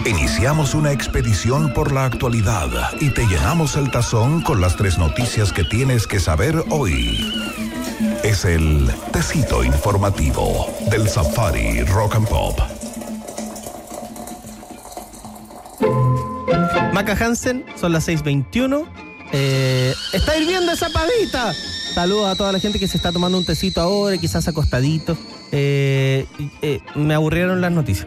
Iniciamos una expedición por la actualidad y te llenamos el tazón con las 3 noticias que tienes que saber hoy. Es el tecito informativo del Safari Rock and Pop. Maca Hansen, son las 6:21. Está hirviendo esa pavita. Saludos a toda la gente que se está tomando un tecito ahora, quizás acostadito. Me aburrieron las noticias.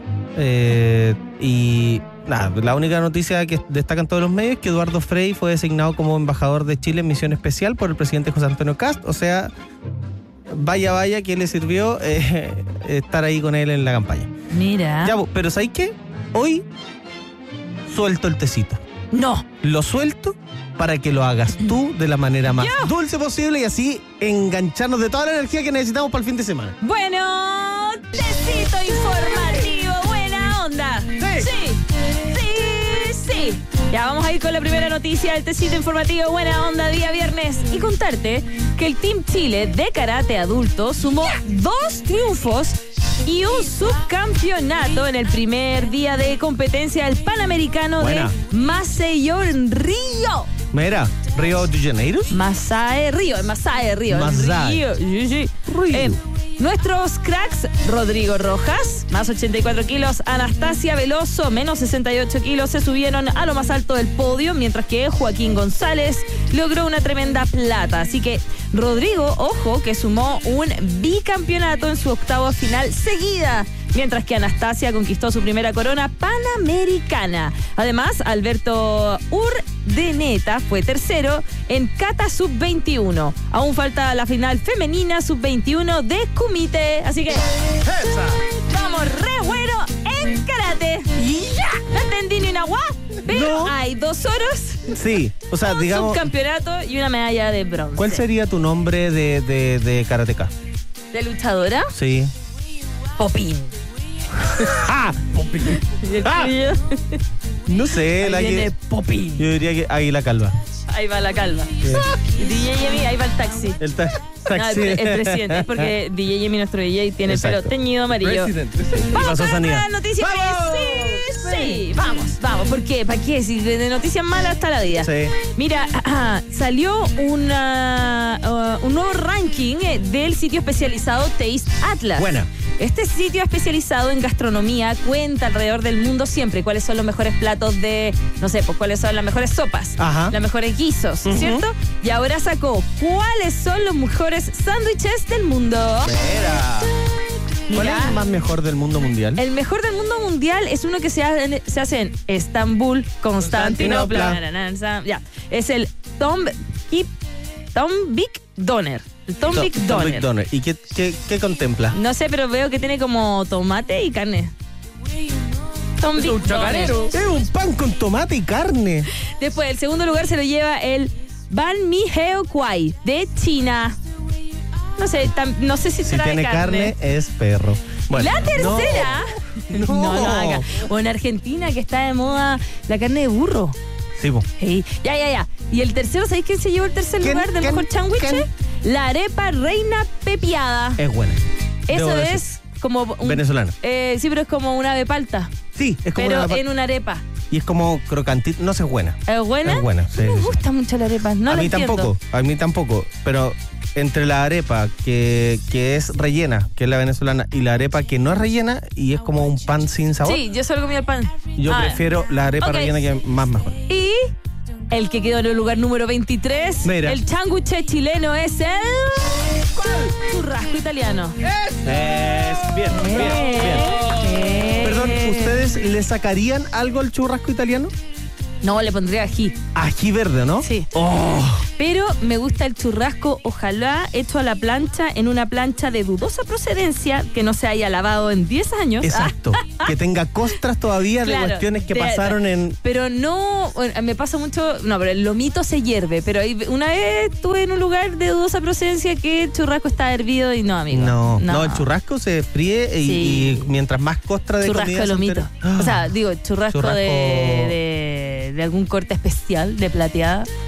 Y nada, la única noticia que destacan todos los medios es que Eduardo Frei fue designado como embajador de Chile en misión especial por el presidente José Antonio Kast. O sea, vaya que le sirvió estar ahí con él en la campaña. Mira. Ya, pero ¿sabes qué? Hoy suelto el tecito. No. Lo suelto para que lo hagas tú de la manera más dulce posible y así engancharnos de toda la energía que necesitamos para el fin de semana. Bueno, tecito informativo, buena onda. Sí. Ya vamos a ir con la primera noticia del tecito informativo, buena onda, día viernes. Y contarte que el Team Chile de karate adulto sumó 2 triunfos y un subcampeonato en el primer día de competencia del Panamericano de Maceió en Río. Mira, Río de Janeiro. Massae Río. Sí. Nuestros cracks, Rodrigo Rojas, más 84 kilos, Anastasia Veloso, menos 68 kilos, se subieron a lo más alto del podio, mientras que Joaquín González logró una tremenda plata. Así que Rodrigo, ojo, que sumó un bicampeonato en su 8ª final seguida, mientras que Anastasia conquistó su primera corona panamericana. Además, Alberto Urdeneta fue tercero en Kata Sub-21. Aún falta la final femenina Sub-21 de Kumite. Así que vamos re bueno en karate. No entendí ni una guá, pero hay 2 oros. Sí, o sea, digamos, un subcampeonato y una medalla de bronce. ¿Cuál sería tu nombre de karateka? ¿De luchadora? Sí. Popín. Popín. No sé, ahí viene Popín. Yo diría que Águila Calva. Ahí va la calva. DJ Yemi, ahí va el taxi. El taxi. No, el presidente. Es porque DJ Yemi, nuestro DJ, tiene el pelo teñido amarillo. Vamos a la noticia. Sí, vamos. ¿Por qué? ¿Para qué? Si de noticias malas está la vida. Sí. Mira, salió un nuevo ranking del sitio especializado Taste Atlas. Buena. Este sitio especializado en gastronomía cuenta alrededor del mundo siempre cuáles son los mejores platos de, no sé, pues cuáles son las mejores sopas, las mejores guisos, ¿cierto? Y ahora sacó cuáles son los mejores sándwiches del mundo. ¿Cuál es el más mejor del mundo mundial? El mejor del mundo mundial es uno que se hace en Estambul, Constantinopla. Ya. Es el Tom Big Doner. El Tom Big Doner. ¿Y qué contempla? No sé, pero veo que tiene como tomate y carne. Tom Big Doner. Es un pan con tomate y carne. Después, el segundo lugar se lo lleva el Ban Mi Heo Kwai de China. No sé si tiene carne es perro. Bueno, la tercera. No. O en Argentina, que está de moda la carne de burro. Sí, po. Hey, ya. Y el tercero, ¿sabéis quién se llevó el tercer lugar del mejor sándwich? La arepa reina pepiada. Es buena. Eso es como venezolana. Sí, pero es como una ave palta. Sí, es como pero en una arepa. Y es como crocantito. No sé, es buena. ¿Es buena? Es buena, sí. Me gusta mucho la arepa. No a la mí entiendo. A mí tampoco. Pero entre la arepa que es rellena, que es la venezolana, y la arepa que no es rellena y es como un pan sin sabor. Sí, yo solo comí el pan. Yo prefiero la arepa rellena, que es más mejor. Y el que quedó en el lugar número 23, mira, el changuche chileno es el churrasco italiano. Es bien. Perdón, ¿ustedes le sacarían algo al churrasco italiano? No, le pondría ají. Ají verde, ¿no? Sí. Oh. Pero me gusta el churrasco, ojalá hecho a la plancha, en una plancha de dudosa procedencia, que no se haya lavado en 10 años. Exacto. Que tenga costras todavía de cuestiones que pasaron en... Pero no, me pasa mucho... No, pero el lomito se hierve. Pero una vez estuve en un lugar de dudosa procedencia que el churrasco está hervido y no, amigo. No, el churrasco se fríe y mientras más costra de churrasco comida... Churrasco lomito. O sea, digo, churrasco. De algún corte especial, de plateada.